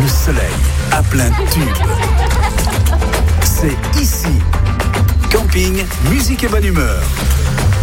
le soleil à plein tube. C'est ici. Camping, musique et bonne humeur.